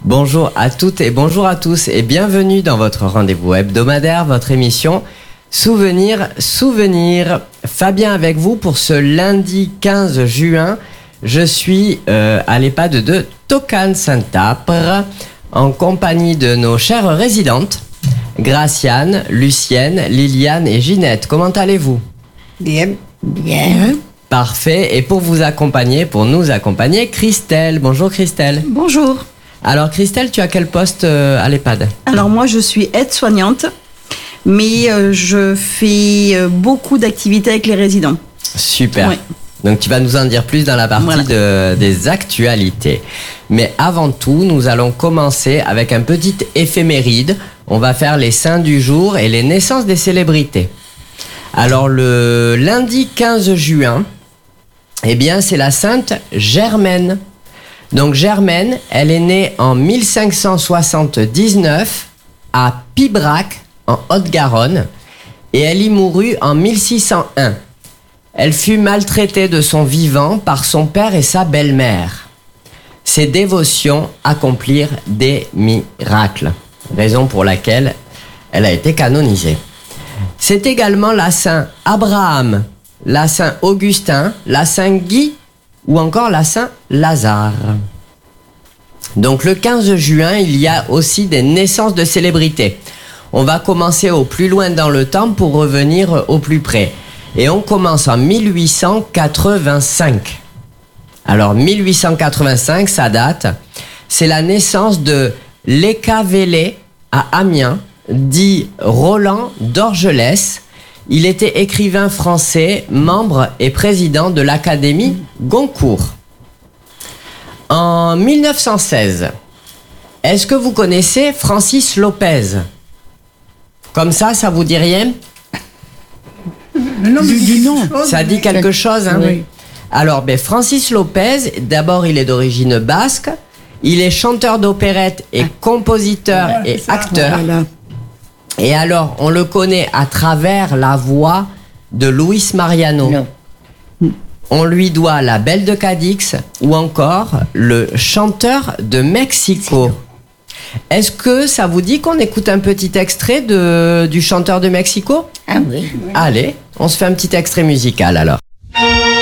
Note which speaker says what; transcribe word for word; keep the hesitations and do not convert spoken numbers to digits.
Speaker 1: Bonjour à toutes et bonjour à tous et bienvenue dans votre rendez-vous hebdomadaire, votre émission Souvenir, Souvenir. Fabien avec vous pour ce lundi quinze juin. Je suis euh, à l'EHPAD de Tocane-Saint-Apre en compagnie de nos chères résidentes Graciane, Lucienne, Liliane et Ginette. Comment allez-vous ?
Speaker 2: Bien. Bien.
Speaker 1: Parfait. Et pour vous accompagner, pour nous accompagner, Christelle. Bonjour Christelle.
Speaker 3: Bonjour.
Speaker 1: Alors Christelle, tu as quel poste euh, à l'EHPAD ?
Speaker 3: Alors moi je suis aide-soignante, mais euh, je fais euh, beaucoup d'activités avec les résidents.
Speaker 1: Super.
Speaker 3: Oui.
Speaker 1: Donc tu vas nous en dire plus dans la partie
Speaker 3: Voilà.
Speaker 1: de, des actualités. Mais avant tout, nous allons commencer avec un petit éphéméride. On va faire les saints du jour et les naissances des célébrités. Alors le lundi quinze juin, eh bien c'est la sainte Germaine. Donc Germaine, elle est née en mille cinq cent soixante-dix-neuf à Pibrac, en Haute-Garonne, et elle y mourut en mille six cent un. Elle fut maltraitée de son vivant par son père et sa belle-mère. Ses dévotions accomplirent des miracles, raison pour laquelle elle a été canonisée. C'est également la Saint Abraham, la Saint Augustin, la Saint Guy ou encore la Saint Lazare. Donc le quinze juin, il y a aussi des naissances de célébrités. On va commencer au plus loin dans le temps pour revenir au plus près. Et on commence en mille huit cent quatre-vingt-cinq. Alors mille huit cent quatre-vingt-cinq, ça date. C'est la naissance de Lecavele à Amiens, dit Roland d'Orgelès. Il était écrivain français, membre et président de l'Académie Goncourt. En mille neuf cent seize, est-ce que vous connaissez Francis Lopez ? Comme ça, ça vous dit rien ?
Speaker 2: Non,
Speaker 3: Du- du nom.
Speaker 1: Ça dit quelque chose, hein ?
Speaker 2: Oui.
Speaker 1: Alors, ben, Francis Lopez, d'abord, il est d'origine basque. Il est chanteur d'opérette et compositeur
Speaker 2: Voilà,
Speaker 1: et
Speaker 2: c'est ça.
Speaker 1: acteur.
Speaker 2: Voilà.
Speaker 1: Et alors, on le connaît à travers la voix de Luis Mariano.
Speaker 2: Non.
Speaker 1: On lui doit La Belle de Cadix ou encore le chanteur de Mexico. Est-ce que ça vous dit qu'on écoute un petit extrait de, du chanteur de Mexico ?
Speaker 2: Ah oui.
Speaker 1: Allez, on se fait un petit extrait musical alors.